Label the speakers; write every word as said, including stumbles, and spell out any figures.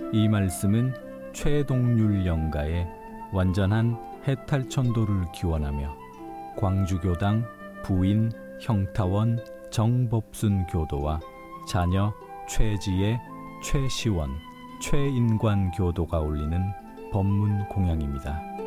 Speaker 1: 이 말씀은 최동률 영가의 완전한 해탈천도를 기원하며 광주교당 부인 형타원 정법순 교도와 자녀 최지혜, 최시원, 최인관 교도가 올리는 법문 공양입니다.